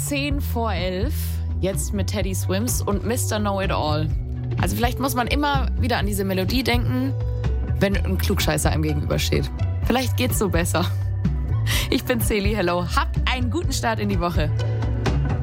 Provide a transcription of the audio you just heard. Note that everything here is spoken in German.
10 vor 11. Jetzt mit Teddy Swims und Mr. Know-It-All. Also vielleicht muss man immer wieder an diese Melodie denken, wenn ein Klugscheißer einem gegenübersteht. Vielleicht geht's so besser. Ich bin Celi, hello. Habt einen guten Start in die Woche.